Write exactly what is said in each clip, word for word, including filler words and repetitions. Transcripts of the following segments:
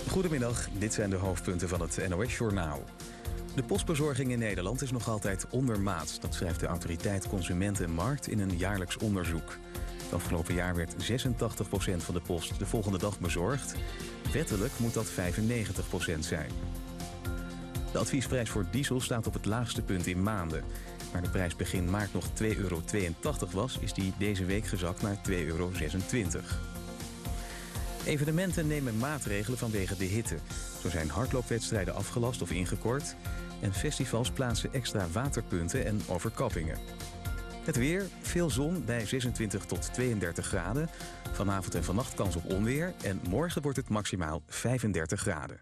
Goedemiddag, dit zijn de hoofdpunten van het N O S-journaal. De postbezorging in Nederland is nog altijd ondermaats. Dat schrijft de autoriteit Consument en Markt in een jaarlijks onderzoek. Het afgelopen jaar werd zesentachtig procent van de post de volgende dag bezorgd. Wettelijk moet dat vijfennegentig procent zijn. De adviesprijs voor diesel staat op het laagste punt in maanden. Waar de prijs begin maart nog twee euro tweeëntachtig was, is die deze week gezakt naar twee euro zesentwintig. Evenementen nemen maatregelen vanwege de hitte. Zo zijn hardloopwedstrijden afgelast of ingekort. En festivals plaatsen extra waterpunten en overkappingen. Het weer, veel zon bij zesentwintig tot tweeëndertig graden. Vanavond en vannacht kans op onweer. En morgen wordt het maximaal vijfendertig graden.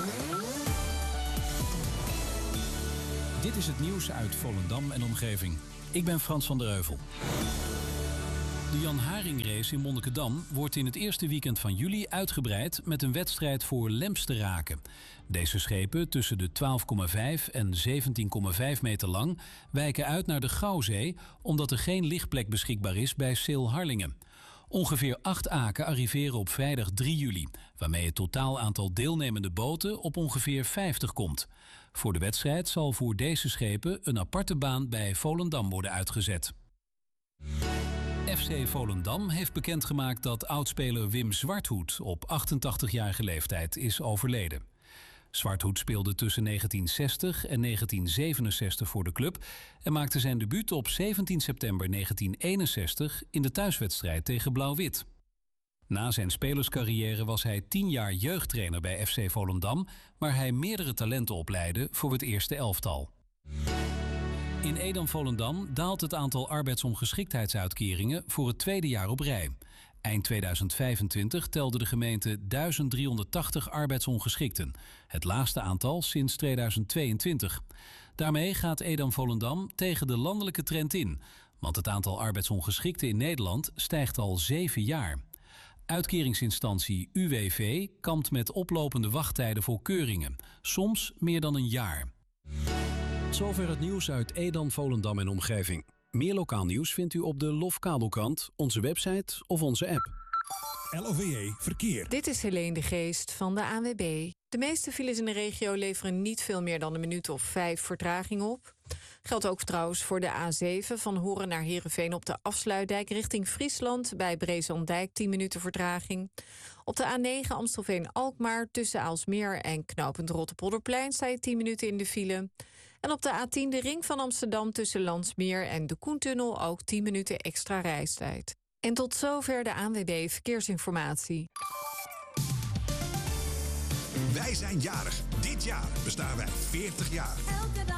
Dit is het nieuws uit Volendam en omgeving. Ik ben Frans van der Heuvel. De Jan Haring race in Monnikendam wordt in het eerste weekend van juli uitgebreid met een wedstrijd voor lemsteraken. Deze schepen, tussen de twaalf komma vijf en zeventien komma vijf meter lang, wijken uit naar de Gouwzee omdat er geen lichtplek beschikbaar is bij Seel Harlingen. Ongeveer acht aken arriveren op vrijdag drie juli, waarmee het totaal aantal deelnemende boten op ongeveer vijftig komt. Voor de wedstrijd zal voor deze schepen een aparte baan bij Volendam worden uitgezet. F C Volendam heeft bekendgemaakt dat oudspeler Wim Zwarthoed op achtentachtigjarige leeftijd is overleden. Zwarthoed speelde tussen negentien zestig en negentien zevenenzestig voor de club en maakte zijn debuut op zeventien september negentien eenenzestig in de thuiswedstrijd tegen Blauw-Wit. Na zijn spelerscarrière was hij tien jaar jeugdtrainer bij F C Volendam, waar hij meerdere talenten opleidde voor het eerste elftal. In Edam-Volendam daalt het aantal arbeidsongeschiktheidsuitkeringen voor het tweede jaar op rij. Eind tweeduizend vijfentwintig telde de gemeente duizend driehonderdtachtig arbeidsongeschikten. Het laagste aantal sinds tweeduizend tweeëntwintig. Daarmee gaat Edam-Volendam tegen de landelijke trend in. Want het aantal arbeidsongeschikten in Nederland stijgt al zeven jaar. Uitkeringsinstantie U W V kampt met oplopende wachttijden voor keuringen. Soms meer dan een jaar. Zover het nieuws uit Edam, Volendam en omgeving. Meer lokaal nieuws vindt u op de Lofkabelkrant, onze website of onze app. L O V E Verkeer. Dit is Helene de Geest van de A N W B. De meeste files in de regio leveren niet veel meer dan een minuut of vijf vertraging op. Geldt ook trouwens voor de A zeven van Horen naar Heerenveen op de Afsluitdijk richting Friesland. Bij Brezandijk tien minuten vertraging. Op de A negen Amstelveen-Alkmaar tussen Aalsmeer en knooppunt Rotterpolderplein sta je tien minuten in de file. En op de A tien de ring van Amsterdam tussen Landsmeer en de Koentunnel ook tien minuten extra reistijd. En tot zover de A N W B Verkeersinformatie. Wij zijn jarig. Dit jaar bestaan wij veertig jaar.